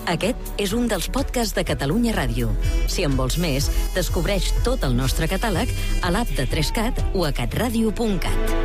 Aquest és un dels podcasts de Catalunya Ràdio. Si en vols més, descobreix tot el nostre catàleg a l'app de 3CAT o a catradio.cat.